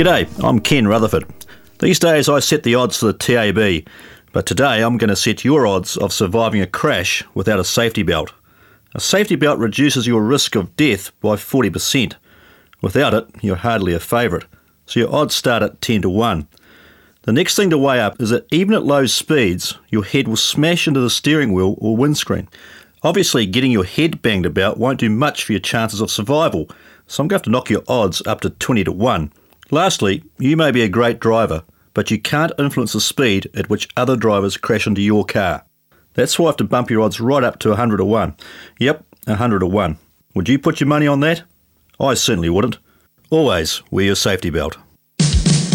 G'day, I'm Ken Rutherford. These days I set the odds for the TAB, but today I'm going to set your odds of surviving a crash without a safety belt. A safety belt reduces your risk of death by 40%. Without it, you're hardly a favourite, so your odds start at 10 to 1. The next thing to weigh up is that even at low speeds, your head will smash into the steering wheel or windscreen. Obviously, getting your head banged about won't do much for your chances of survival, so I'm going to have to knock your odds up to 20 to 1. Lastly, you may be a great driver, but you can't influence the speed at which other drivers crash into your car. That's why I have to bump your odds right up to 100 to 1. Yep, 100 to 1. Would you put your money on that? I certainly wouldn't. Always wear your safety belt.